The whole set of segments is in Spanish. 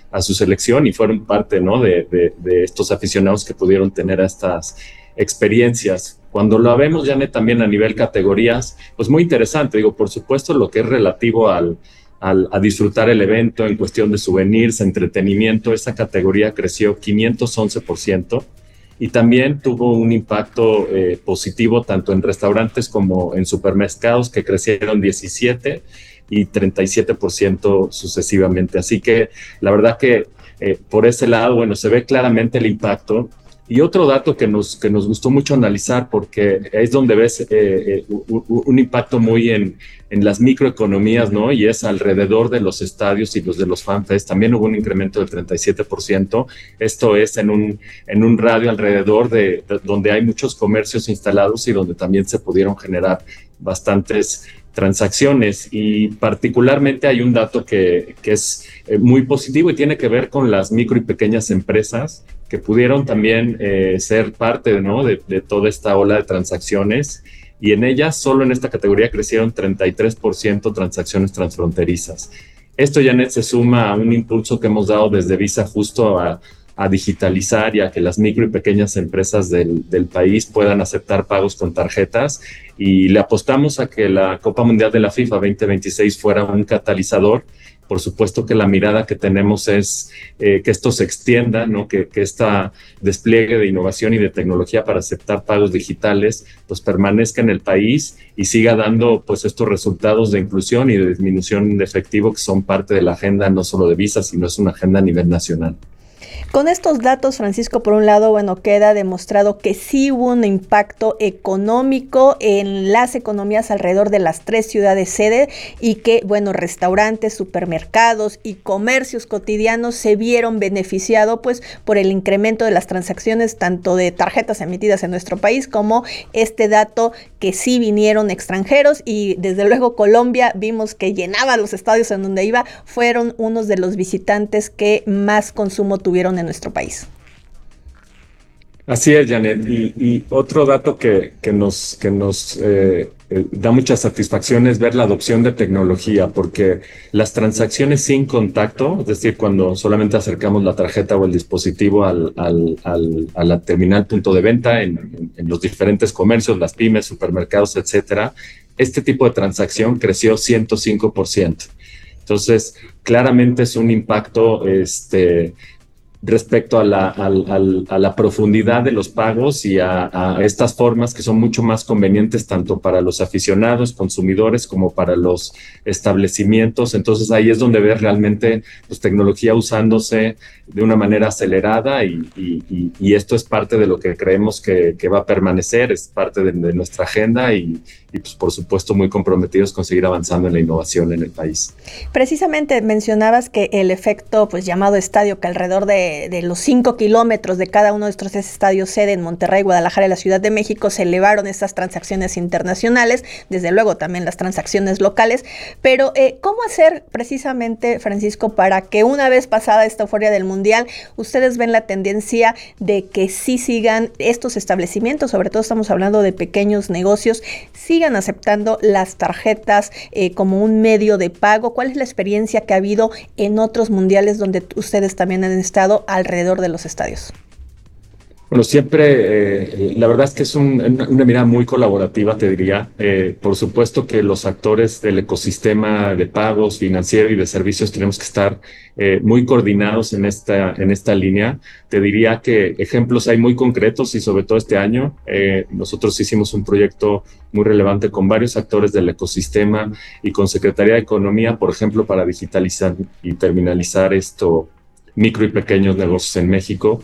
a su selección y fueron parte, ¿no? de estos aficionados que pudieron tener estas experiencias. Cuando lo vemos, Janet, también a nivel categorías, pues muy interesante. Digo, por supuesto, lo que es relativo a disfrutar el evento en cuestión de souvenirs, entretenimiento, esa categoría creció 511%. Y también tuvo un impacto positivo tanto en restaurantes como en supermercados, que crecieron 17 y 37% sucesivamente. Así que la verdad que por ese lado, bueno, se ve claramente el impacto. Y otro dato que nos gustó mucho analizar, porque es donde ves un impacto muy en las microeconomías, ¿no? Y es alrededor de los estadios y los de los fanfests. También hubo un incremento del 37%. Esto es en un radio alrededor de donde hay muchos comercios instalados y donde también se pudieron generar bastantes transacciones. Y particularmente hay un dato que es muy positivo y tiene que ver con las micro y pequeñas empresas que pudieron también ser parte, ¿no? de toda esta ola de transacciones, y en ellas, solo en esta categoría, crecieron 33% transacciones transfronterizas. Esto, Janet, se suma a un impulso que hemos dado desde Visa justo a digitalizar y a que las micro y pequeñas empresas del país puedan aceptar pagos con tarjetas, y le apostamos a que la Copa Mundial de la FIFA 2026 fuera un catalizador. Por supuesto que la mirada que tenemos es que esto se extienda, ¿no? que este despliegue de innovación y de tecnología para aceptar pagos digitales pues permanezca en el país y siga dando pues estos resultados de inclusión y de disminución de efectivo que son parte de la agenda no solo de Visa, sino es una agenda a nivel nacional. Con estos datos, Francisco, por un lado, bueno, queda demostrado que sí hubo un impacto económico en las economías alrededor de las 3 ciudades sede y que, bueno, restaurantes, supermercados y comercios cotidianos se vieron beneficiados pues por el incremento de las transacciones tanto de tarjetas emitidas en nuestro país como este dato que sí vinieron extranjeros, y desde luego Colombia vimos que llenaba los estadios en donde iba, fueron unos de los visitantes que más consumo tuvieron en nuestro país. Así es, Janet. Y otro dato que nos da mucha satisfacción es ver la adopción de tecnología, porque las transacciones sin contacto, es decir, cuando solamente acercamos la tarjeta o el dispositivo a la terminal punto de venta en los diferentes comercios, las pymes, supermercados, etcétera, este tipo de transacción creció 105%. Entonces, claramente es un impacto respecto a la profundidad de los pagos y a estas formas que son mucho más convenientes tanto para los aficionados, consumidores, como para los establecimientos. Entonces ahí es donde ves realmente pues, tecnología usándose de una manera acelerada y esto es parte de lo que creemos que va a permanecer, es parte de nuestra agenda y pues, por supuesto muy comprometidos con seguir avanzando en la innovación en el país. Precisamente mencionabas que el efecto pues llamado estadio, que alrededor de los 5 kilómetros de cada uno de estos 3 estadios sede en Monterrey, Guadalajara y la Ciudad de México se elevaron estas transacciones internacionales, desde luego también las transacciones locales, pero ¿cómo hacer precisamente, Francisco, para que una vez pasada esta euforia del Mundial, ustedes ven la tendencia de que sí sigan estos establecimientos, sobre todo estamos hablando de pequeños negocios, sigan aceptando las tarjetas como un medio de pago? ¿Cuál es la experiencia que ha habido en otros mundiales donde ustedes también han estado alrededor de los estadios? Bueno, siempre, la verdad es que es una mirada muy colaborativa, te diría. Por supuesto que los actores del ecosistema de pagos financiero y de servicios tenemos que estar muy coordinados en esta línea. Te diría que ejemplos hay muy concretos y sobre todo este año nosotros hicimos un proyecto muy relevante con varios actores del ecosistema y con Secretaría de Economía, por ejemplo, para digitalizar y terminalizar micro y pequeños negocios en México.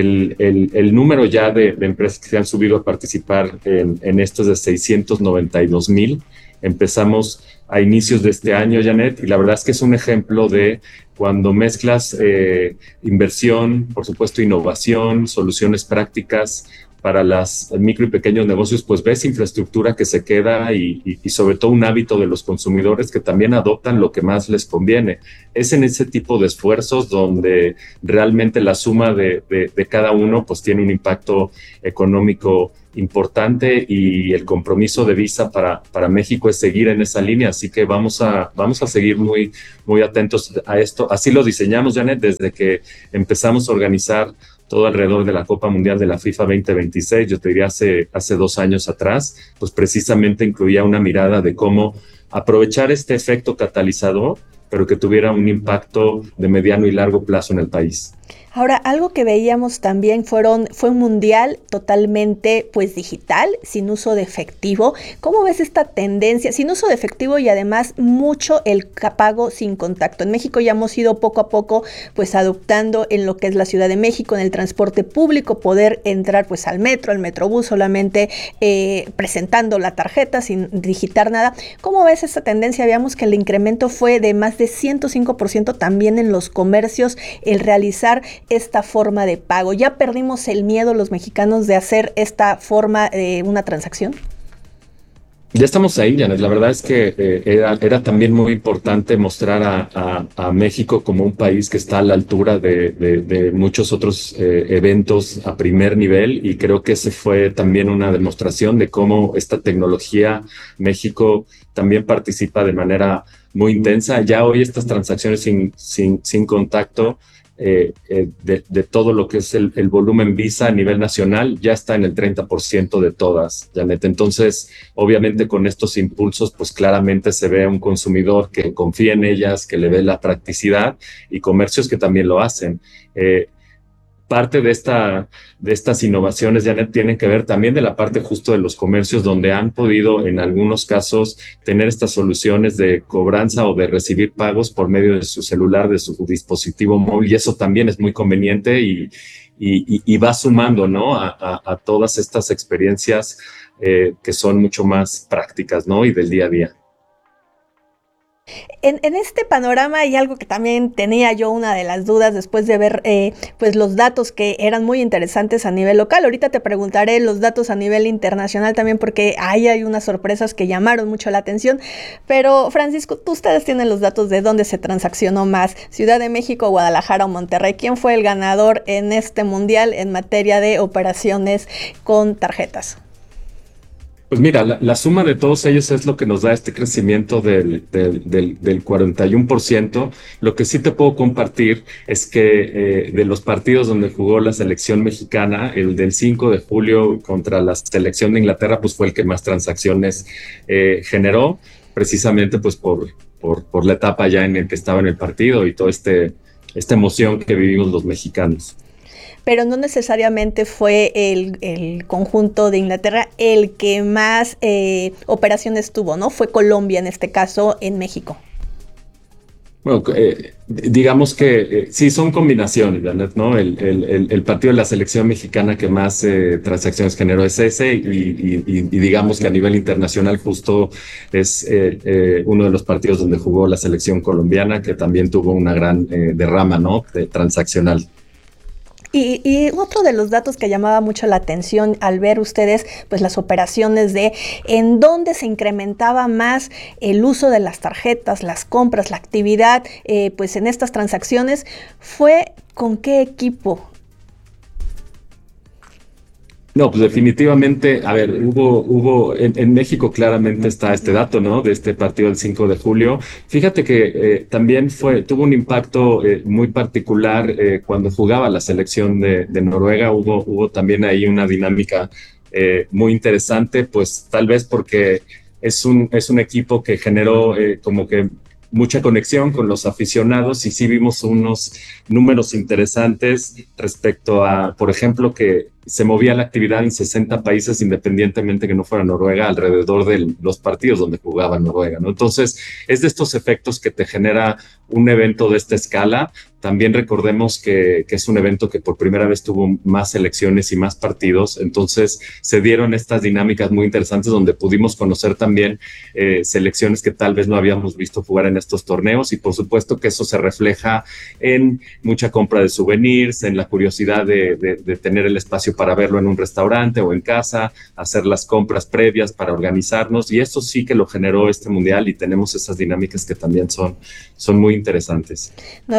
El número ya de empresas que se han subido a participar en esto es de 692,000. Empezamos a inicios de este año, Janet, y la verdad es que es un ejemplo de cuando mezclas inversión, por supuesto innovación, soluciones prácticas para las micro y pequeños negocios, pues ves infraestructura que se queda y sobre todo un hábito de los consumidores que también adoptan lo que más les conviene. Es en ese tipo de esfuerzos donde realmente la suma de cada uno pues tiene un impacto económico importante y el compromiso de Visa para México es seguir en esa línea, así que vamos a seguir muy, muy atentos a esto. Así lo diseñamos, Janet, desde que empezamos a organizar todo alrededor de la Copa Mundial de la FIFA 2026, yo te diría hace 2 años atrás, pues precisamente incluía una mirada de cómo aprovechar este efecto catalizador, pero que tuviera un impacto de mediano y largo plazo en el país. Ahora, algo que veíamos también fue un mundial totalmente pues digital, sin uso de efectivo. ¿Cómo ves esta tendencia? Sin uso de efectivo y además mucho el pago sin contacto. En México ya hemos ido poco a poco pues adoptando en lo que es la Ciudad de México, en el transporte público, poder entrar pues al metro, al metrobús solamente presentando la tarjeta sin digitar nada. ¿Cómo ves esta tendencia? Veamos que el incremento fue de más de 105% también en los comercios, el realizar esta forma de pago. ¿Ya perdimos el miedo los mexicanos de hacer esta forma de una transacción? Ya estamos ahí, Janet. La verdad es que era también muy importante mostrar a México como un país que está a la altura de muchos otros eventos a primer nivel, y creo que ese fue también una demostración de cómo esta tecnología, México también participa de manera muy intensa. Ya hoy estas transacciones sin contacto, de todo lo que es el volumen Visa a nivel nacional, ya está en el 30% de todas, Janet. Entonces, obviamente con estos impulsos, pues claramente se ve un consumidor que confía en ellas, que le ve la practicidad, y comercios que también lo hacen. Parte de estas innovaciones, Janet, tienen que ver también de la parte justo de los comercios, donde han podido en algunos casos tener estas soluciones de cobranza o de recibir pagos por medio de su celular, de su dispositivo móvil, y eso también es muy conveniente y va sumando, ¿no? a todas estas experiencias que son mucho más prácticas, ¿no? Y del día a día. En este panorama hay algo que también tenía yo una de las dudas después de ver pues los datos que eran muy interesantes a nivel local. Ahorita te preguntaré los datos a nivel internacional también, porque ahí hay unas sorpresas que llamaron mucho la atención. Pero Francisco, ustedes tienen los datos de dónde se transaccionó más, Ciudad de México, Guadalajara o Monterrey. ¿Quién fue el ganador en este mundial en materia de operaciones con tarjetas? Pues mira, la suma de todos ellos es lo que nos da este crecimiento del 41%. Lo que sí te puedo compartir es que de los partidos donde jugó la selección mexicana, el del 5 de julio contra la selección de Inglaterra, pues fue el que más transacciones generó, precisamente pues por la etapa ya en el que estaba en el partido y toda esta emoción que vivimos los mexicanos. Pero no necesariamente fue el conjunto de Inglaterra el que más operaciones tuvo, ¿no? Fue Colombia en este caso en México. Bueno, digamos que sí son combinaciones, ¿no? El partido de la selección mexicana que más transacciones generó es ese, y digamos que a nivel internacional justo es uno de los partidos donde jugó la selección colombiana, que también tuvo una gran derrama, ¿no? Transaccional. Y otro de los datos que llamaba mucho la atención al ver ustedes pues las operaciones de en dónde se incrementaba más el uso de las tarjetas, las compras, la actividad pues en estas transacciones, fue con qué equipo. No, pues definitivamente, a ver, hubo en México claramente está este dato, ¿no? De este partido del 5 de julio. Fíjate que también tuvo un impacto muy particular cuando jugaba la selección de Noruega. Hubo también ahí una dinámica muy interesante, pues tal vez porque es un equipo que generó como que mucha conexión con los aficionados, y sí vimos unos números interesantes respecto a, por ejemplo, que se movía la actividad en 60 países independientemente que no fuera Noruega, alrededor de los partidos donde jugaba Noruega, ¿no? Entonces, es de estos efectos que te genera un evento de esta escala. También recordemos que es un evento que por primera vez tuvo más selecciones y más partidos, entonces se dieron estas dinámicas muy interesantes donde pudimos conocer también selecciones que tal vez no habíamos visto jugar en estos torneos, y por supuesto que eso se refleja en mucha compra de souvenirs, en la curiosidad de tener el espacio para verlo en un restaurante o en casa, hacer las compras previas para organizarnos, y eso sí que lo generó este mundial, y tenemos esas dinámicas que también son muy interesantes. Noruega, desde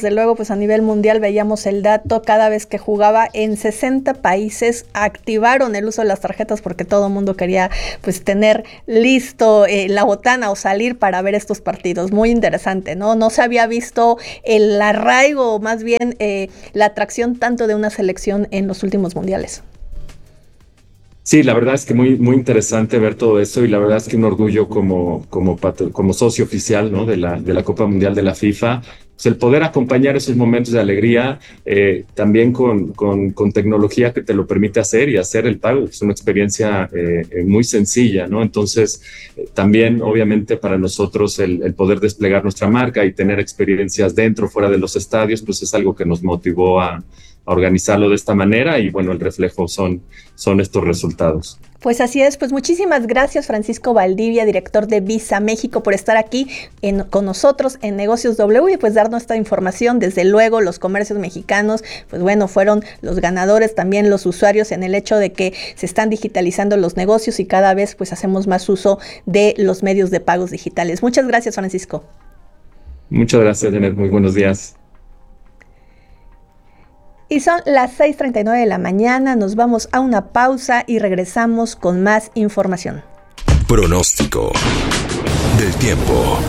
desde luego, pues a nivel mundial veíamos el dato, cada vez que jugaba en 60 países activaron el uso de las tarjetas porque todo el mundo quería pues tener listo la botana o salir para ver estos partidos. Muy interesante, ¿no? No se había visto el arraigo, más bien la atracción tanto de una selección en los últimos mundiales. Sí, la verdad es que muy interesante ver todo eso y la verdad es que un orgullo como socio oficial, ¿no? de la Copa Mundial de la FIFA, pues el poder acompañar esos momentos de alegría también con tecnología que te lo permite hacer y hacer el pago. Es una experiencia muy sencilla, ¿no? Entonces, también obviamente para nosotros el poder desplegar nuestra marca y tener experiencias dentro, fuera de los estadios, pues es algo que nos motivó a organizarlo de esta manera y bueno, el reflejo son estos resultados. Pues así es, pues muchísimas gracias Francisco Valdivia, director de Visa México, por estar aquí con nosotros en Negocios W y pues darnos esta información. Desde luego los comercios mexicanos, pues bueno, fueron los ganadores, también los usuarios en el hecho de que se están digitalizando los negocios y cada vez pues hacemos más uso de los medios de pagos digitales. Muchas gracias, Francisco. Muchas gracias, Janet, muy buenos días. Y son las 6:39 de la mañana, nos vamos a una pausa y regresamos con más información. Pronóstico del tiempo.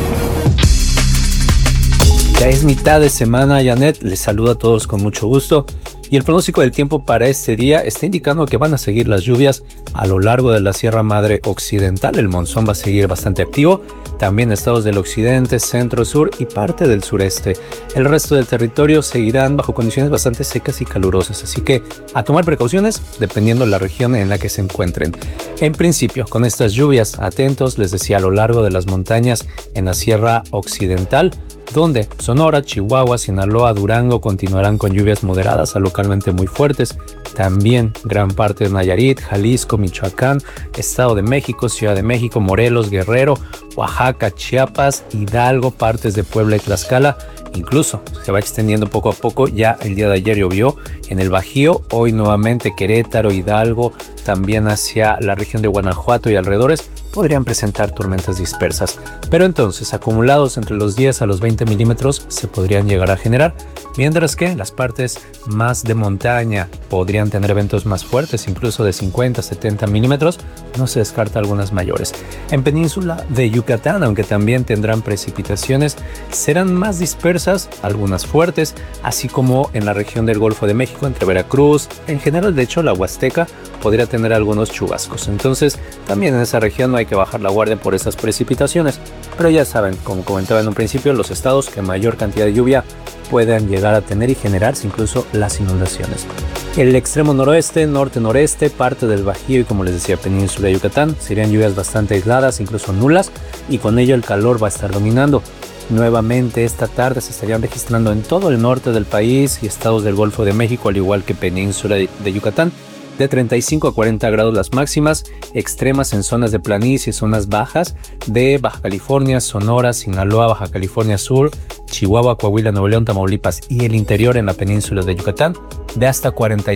Ya es mitad de semana, Janet, les saludo a todos con mucho gusto. Y el pronóstico del tiempo para este día está indicando que van a seguir las lluvias a lo largo de la Sierra Madre Occidental. El monzón va a seguir bastante activo, también estados del occidente, centro, sur y parte del sureste. El resto del territorio seguirán bajo condiciones bastante secas y calurosas, así que a tomar precauciones dependiendo de la región en la que se encuentren. En principio, con estas lluvias, atentos, les decía, a lo largo de las montañas en la Sierra Occidental, donde Sonora, Chihuahua, Sinaloa, Durango continuarán con lluvias moderadas a localmente muy fuertes. También gran parte de Nayarit, Jalisco, Michoacán, Estado de México, Ciudad de México, Morelos, Guerrero, Oaxaca, Chiapas, Hidalgo, partes de Puebla y Tlaxcala. Incluso se va extendiendo poco a poco. Ya el día de ayer llovió en el Bajío, hoy nuevamente Querétaro, Hidalgo, también hacia la región de Guanajuato y alrededores podrían presentar tormentas dispersas. Pero entonces, acumulados entre los 10 a los 20 milímetros se podrían llegar a generar, mientras que las partes más de montaña podrían tener eventos más fuertes, incluso de 50 a 70 milímetros, no se descarta algunas mayores. En península de Yucatán, aunque también tendrán precipitaciones, serán más dispersas, algunas fuertes, así como en la región del Golfo de México, entre Veracruz, en general de hecho la Huasteca podría tener algunos chubascos. Entonces también en esa región no hay que bajar la guardia por esas precipitaciones, pero ya saben, como comentaba en un principio, los estados que mayor cantidad de lluvia puedan llegar a tener y generarse incluso las inundaciones. El extremo noroeste, norte-noreste, parte del Bajío y como les decía, península de Yucatán, serían lluvias bastante aisladas, incluso nulas, y con ello el calor va a estar dominando. Nuevamente esta tarde se estarían registrando en todo el norte del país y estados del Golfo de México, al igual que península de Yucatán, de 35 a 40 grados las máximas, extremas en zonas de planicie y zonas bajas de Baja California, Sonora, Sinaloa, Baja California Sur, Chihuahua, Coahuila, Nuevo León, Tamaulipas y el interior en la península de Yucatán, de hasta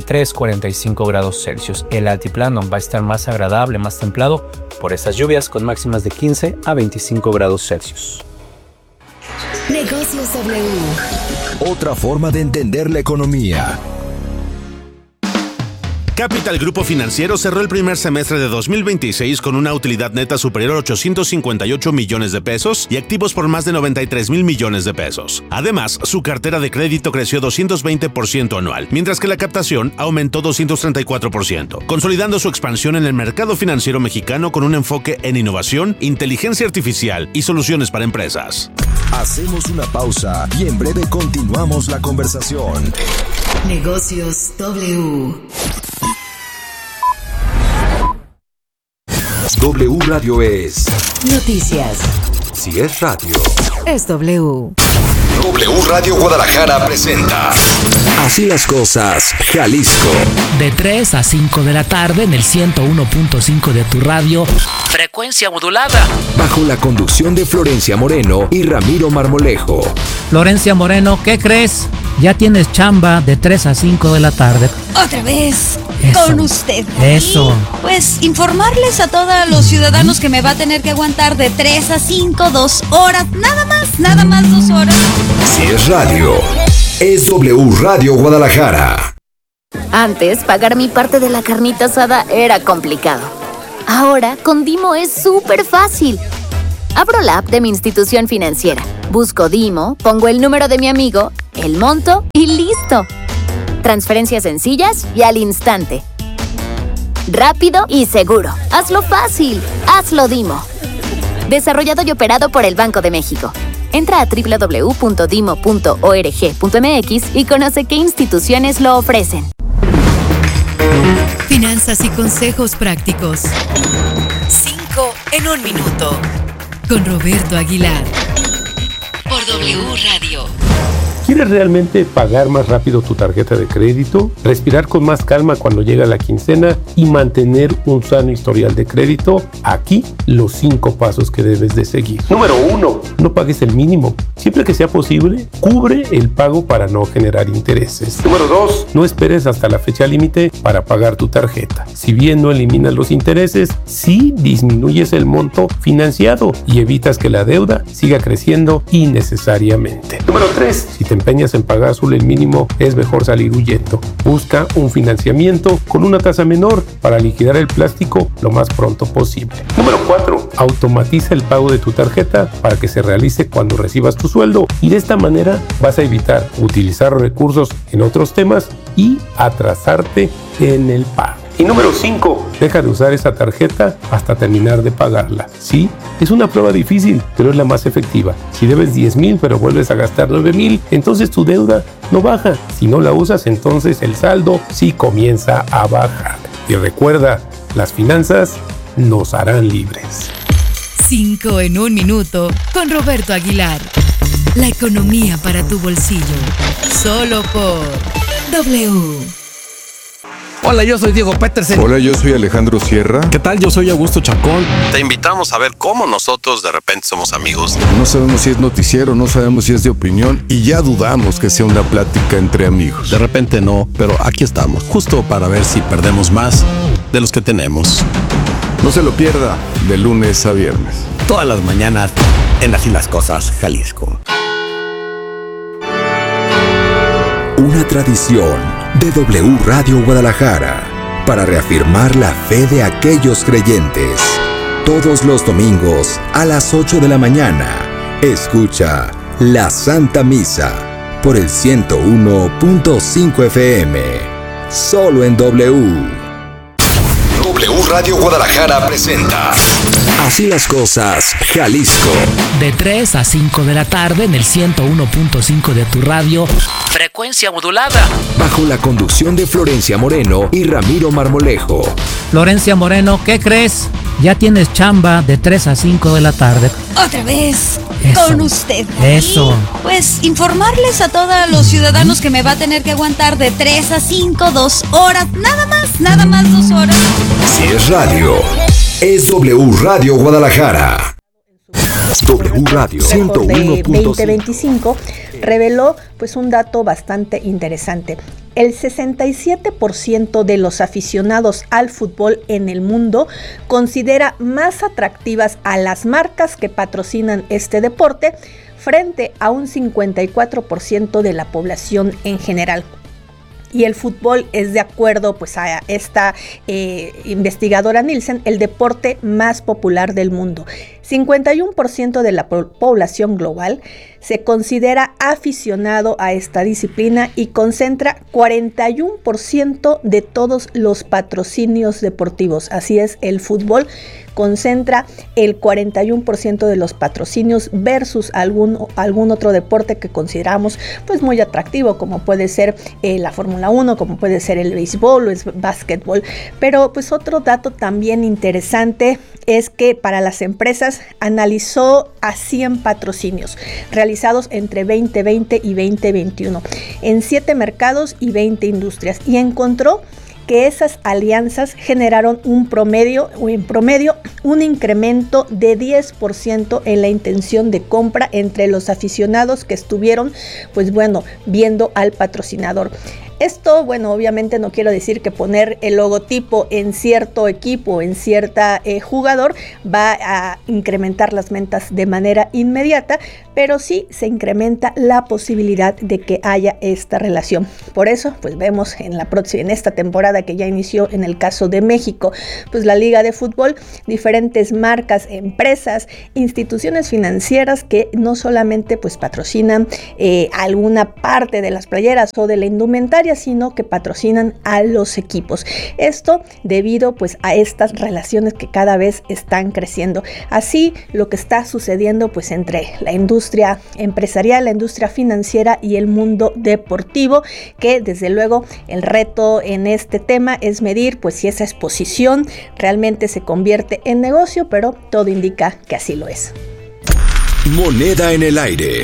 43-45 grados Celsius. El altiplano va a estar más agradable, más templado por estas lluvias con máximas de 15 a 25 grados Celsius. Negocios W. Otra forma de entender la economía. Capital Grupo Financiero cerró el primer semestre de 2026 con una utilidad neta superior a 858 millones de pesos y activos por más de 93 mil millones de pesos. Además, su cartera de crédito creció 220% anual, mientras que la captación aumentó 234%, consolidando su expansión en el mercado financiero mexicano con un enfoque en innovación, inteligencia artificial y soluciones para empresas. Hacemos una pausa y en breve continuamos la conversación. Negocios W. W Radio es Noticias. Si es radio, Es W. W Radio Guadalajara presenta Así las cosas, Jalisco. De 3 a 5 de la tarde en el 101.5 de tu radio. Frecuencia modulada. Bajo la conducción de Florencia Moreno y Ramiro Marmolejo. Florencia Moreno, ¿qué crees? Ya tienes chamba de 3 a 5 de la tarde. Otra vez. Con usted. Eso. Y, pues informarles a todos los ciudadanos que me va a tener que aguantar de 3 a 5, 2 horas, nada más 2 horas. Si es radio, es W Radio Guadalajara. Antes, pagar mi parte de la carnita asada era complicado. Ahora, con Dimo es súper fácil. Abro la app de mi institución financiera, busco Dimo, pongo el número de mi amigo, el monto y ¡listo! Transferencias sencillas y al instante. Rápido y seguro. Hazlo fácil. Hazlo Dimo. Desarrollado y operado por el Banco de México. Entra a www.dimo.org.mx y conoce qué instituciones lo ofrecen. Finanzas y consejos prácticos. 5 en 1 minuto. Con Roberto Aguilar. Por W Radio. ¿Quieres realmente pagar más rápido tu tarjeta de crédito? ¿Respirar con más calma cuando llega la quincena y mantener un sano historial de crédito? Aquí los 5 pasos que debes de seguir. Número 1. No pagues el mínimo. Siempre que sea posible, cubre el pago para no generar intereses. Número 2. No esperes hasta la fecha límite para pagar tu tarjeta. Si bien no eliminas los intereses, sí disminuyes el monto financiado y evitas que la deuda siga creciendo innecesariamente. Número 3. Si te empeñas en pagar solo el mínimo, es mejor salir huyendo. Busca un financiamiento con una tasa menor para liquidar el plástico lo más pronto posible. Número 4. Automatiza el pago de tu tarjeta para que se realice cuando recibas tu sueldo y de esta manera vas a evitar utilizar recursos en otros temas y atrasarte en el pago. Y número 5, deja de usar esa tarjeta hasta terminar de pagarla. Sí, es una prueba difícil, pero es la más efectiva. Si debes 10,000 pero vuelves a gastar 9,000, entonces tu deuda no baja. Si no la usas, entonces el saldo sí comienza a bajar. Y recuerda, las finanzas nos harán libres. 5 en 1 minuto con Roberto Aguilar. La economía para tu bolsillo. Solo por W. Hola, yo soy Diego Petersen. Hola, yo soy Alejandro Sierra. ¿Qué tal? Yo soy Augusto Chacón. Te invitamos a ver cómo nosotros de repente somos amigos. No sabemos si es noticiero, no sabemos si es de opinión y ya dudamos que sea una plática entre amigos. De repente no, pero aquí estamos, justo para ver si perdemos más de los que tenemos. No se lo pierda, de lunes a viernes. Todas las mañanas en Así las Cosas, Jalisco. Una tradición de W Radio Guadalajara para reafirmar la fe de aquellos creyentes. Todos los domingos a las 8 de la mañana, escucha la Santa Misa por el 101.5 FM. Solo en W. W Radio Guadalajara presenta Así las Cosas, Jalisco. De 3 a 5 de la tarde en el 101.5 de tu radio. Frecuencia modulada. Bajo la conducción de Florencia Moreno y Ramiro Marmolejo. Florencia Moreno, ¿qué crees? Ya tienes chamba de 3 a 5 de la tarde. Otra vez. Eso. Con usted. Eso. Y, pues informarles a todos los ciudadanos que me va a tener que aguantar de 3 a 5, 2 horas, nada más 2 horas. Si es radio, es W Radio Guadalajara. W Radio 101.5 2025 reveló pues un dato bastante interesante. El 67% de los aficionados al fútbol en el mundo considera más atractivas a las marcas que patrocinan este deporte frente a un 54% de la población en general. Y el fútbol es, de acuerdo pues a esta investigadora Nielsen, el deporte más popular del mundo. 51% de la población global se considera aficionado a esta disciplina y concentra 41% de todos los patrocinios deportivos. Así es, el fútbol concentra el 41% de los patrocinios versus algún otro deporte que consideramos pues muy atractivo, como puede ser la Fórmula 1, como puede ser el béisbol o el básquetbol. Pero pues otro dato también interesante es que para las empresas analizó a 100 patrocinios realizados entre 2020 y 2021 en 7 mercados y 20 industrias y encontró que esas alianzas generaron en promedio un incremento de 10% en la intención de compra entre los aficionados que estuvieron, pues bueno, viendo al patrocinador. Esto, bueno, obviamente no quiero decir que poner el logotipo en cierto equipo, en cierta jugador, va a incrementar las ventas de manera inmediata, pero sí se incrementa la posibilidad de que haya esta relación. Por eso, pues vemos en esta temporada que ya inició en el caso de México, pues la Liga de Fútbol, diferentes marcas, empresas, instituciones financieras que no solamente pues patrocinan alguna parte de las playeras o de la indumentaria, sino que patrocinan a los equipos. Esto debido pues a estas relaciones que cada vez están creciendo. Así lo que está sucediendo pues entre la industria empresarial, la industria financiera y el mundo deportivo, que desde luego el reto en este tema es medir pues si esa exposición realmente se convierte en negocio, pero todo indica que así lo es. Moneda en el aire.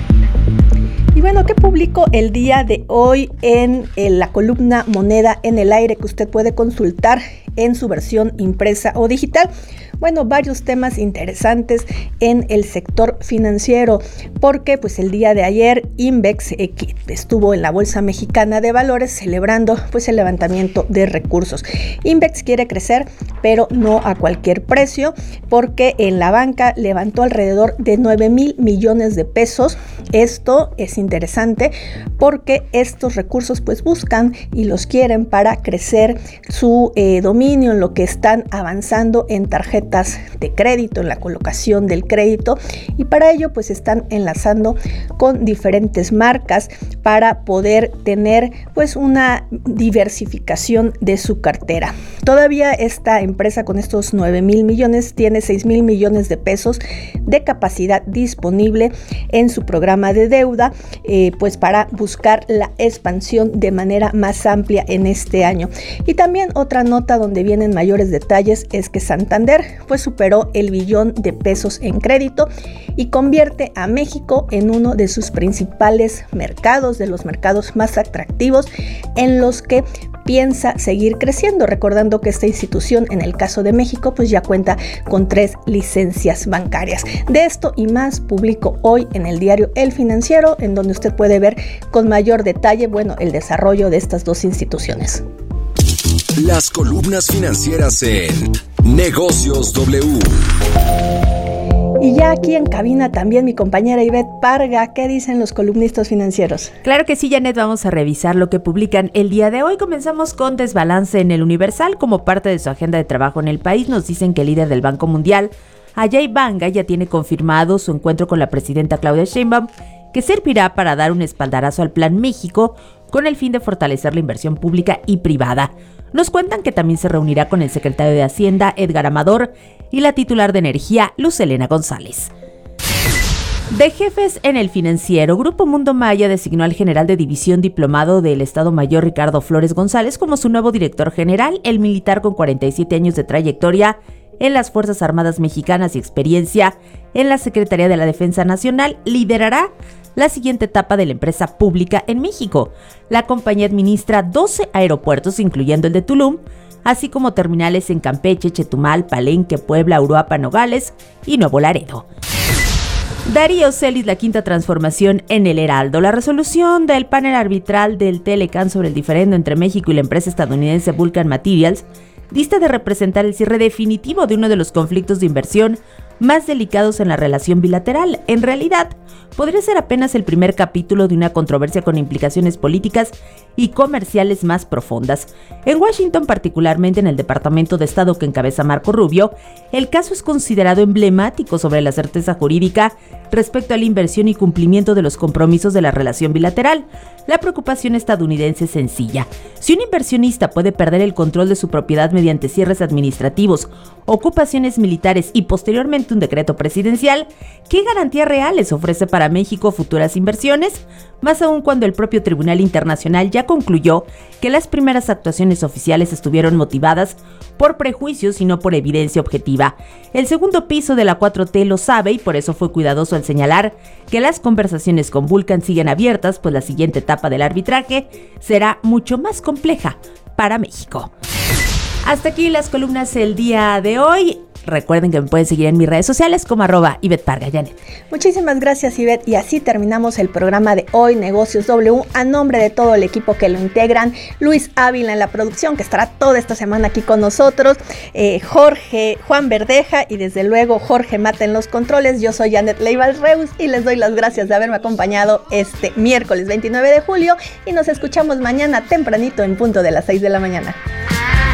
Y bueno, ¿qué publico el día de hoy en la columna Moneda en el aire, que usted puede consultar en su versión impresa o digital? Bueno, varios temas interesantes en el sector financiero, porque pues el día de ayer Invex estuvo en la Bolsa Mexicana de Valores celebrando pues el levantamiento de recursos. Invex quiere crecer, pero no a cualquier precio, porque en la banca levantó alrededor de 9,000 millones de pesos. Esto es interesante porque estos recursos pues buscan y los quieren para crecer su dominio en lo que están avanzando en tarjetas de crédito, en la colocación del crédito, y para ello pues están enlazando con diferentes marcas para poder tener pues una diversificación de su cartera. Todavía esta empresa con estos 9,000 millones tiene 6,000 millones de pesos de capacidad disponible en su programa de deuda, pues para buscar la expansión de manera más amplia en este año. Y también otra nota donde vienen mayores detalles es que Santander pues superó el billón de pesos en crédito y convierte a México en uno de sus principales mercados, de los mercados más atractivos en los que piensa seguir creciendo, recordando que esta institución, en el caso de México, pues ya cuenta con 3 licencias bancarias. De esto y más publico hoy en el diario El Financiero, en donde usted puede ver con mayor detalle, bueno, el desarrollo de estas dos instituciones. Las columnas financieras en Negocios W. Y ya aquí en cabina también mi compañera Ivette Parga. ¿Qué dicen los columnistas financieros? Claro que sí, Janet, vamos a revisar lo que publican el día de hoy. Comenzamos con desbalance en el Universal. Como parte de su agenda de trabajo en el país, nos dicen que el líder del Banco Mundial, Ajay Banga, ya tiene confirmado su encuentro con la presidenta Claudia Sheinbaum, que servirá para dar un espaldarazo al Plan México con el fin de fortalecer la inversión pública y privada. Nos cuentan que también se reunirá con el secretario de Hacienda, Edgar Amador, y la titular de Energía, Luz Helena González. De jefes en el Financiero, Grupo Mundo Maya designó al general de división diplomado del Estado Mayor Ricardo Flores González como su nuevo director general. El militar, con 47 años de trayectoria en las Fuerzas Armadas Mexicanas y experiencia en la Secretaría de la Defensa Nacional, liderará la siguiente etapa de la empresa pública en México. La compañía administra 12 aeropuertos, incluyendo el de Tulum, así como terminales en Campeche, Chetumal, Palenque, Puebla, Uruapan, Nogales y Nuevo Laredo. Darío Celis, la quinta transformación en el Heraldo. La resolución del panel arbitral del Telecán sobre el diferendo entre México y la empresa estadounidense Vulcan Materials dista de representar el cierre definitivo de uno de los conflictos de inversión más delicados en la relación bilateral. En realidad, podría ser apenas el primer capítulo de una controversia con implicaciones políticas y comerciales más profundas. En Washington, particularmente en el Departamento de Estado que encabeza Marco Rubio, el caso es considerado emblemático sobre la certeza jurídica respecto a la inversión y cumplimiento de los compromisos de la relación bilateral. La preocupación estadounidense es sencilla. Si un inversionista puede perder el control de su propiedad mediante cierres administrativos, ocupaciones militares y posteriormente un decreto presidencial, ¿qué garantías reales ofrece para México futuras inversiones? Más aún cuando el propio Tribunal Internacional ya concluyó que las primeras actuaciones oficiales estuvieron motivadas por prejuicios y no por evidencia objetiva. El segundo piso de la 4T lo sabe y por eso fue cuidadoso al señalar que las conversaciones con Vulcan siguen abiertas, pues la siguiente etapa del arbitraje será mucho más compleja para México. Hasta aquí las columnas el día de hoy. Recuerden que me pueden seguir en mis redes sociales como @IvetteParga. Janet. Muchísimas gracias, Ivette. Y así terminamos el programa de hoy, Negocios W, a nombre de todo el equipo que lo integran. Luis Ávila en la producción, que estará toda esta semana aquí con nosotros. Juan Verdeja y desde luego Jorge Mata en los controles. Yo soy Janet Leiva Reus y les doy las gracias de haberme acompañado este miércoles 29 de julio y nos escuchamos mañana tempranito en punto de las 6 de la mañana.